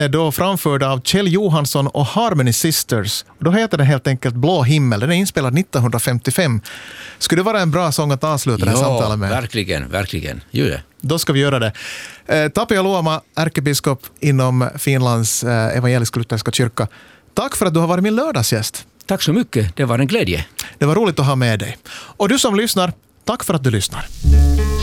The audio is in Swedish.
är då framförd av Kjell Johansson och Harmony Sisters. Då heter den helt enkelt Blå himmel. Den är inspelad 1955. Skulle det vara en bra sång att avsluta det här samtalet med? Verkligen. Gör det. Då ska vi göra det. Tapio Luoma, ärkebiskop inom Finlands evangelisk-lutherska kyrka. Tack för att du har varit min lördagsgäst. Tack så mycket, det var en glädje. Det var roligt att ha med dig. Och du som lyssnar, tack för att du lyssnar.